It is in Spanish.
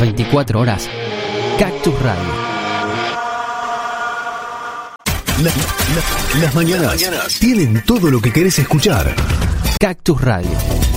24 horas. Cactus Radio. Las mañanas tienen todo lo que querés escuchar. Cactus Radio.